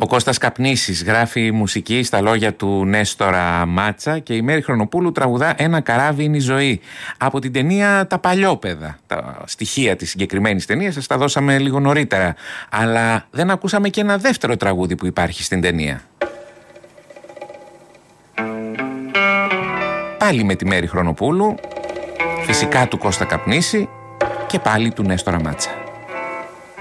Ο Κώστας Καπνίσης γράφει μουσική στα λόγια του Νέστορα Μάτσα και η Μέρη Χρονοπούλου τραγουδά «Ένα καράβι είναι η ζωή» από την ταινία «Τα Παλιόπαιδα». Τα στοιχεία της συγκεκριμένης ταινίας σας τα δώσαμε λίγο νωρίτερα, αλλά δεν ακούσαμε και ένα δεύτερο τραγούδι που υπάρχει στην ταινία. Πάλι με τη Μέρη Χρονοπούλου, φυσικά του Κώστα Καπνίση και πάλι του Νέστορα Μάτσα.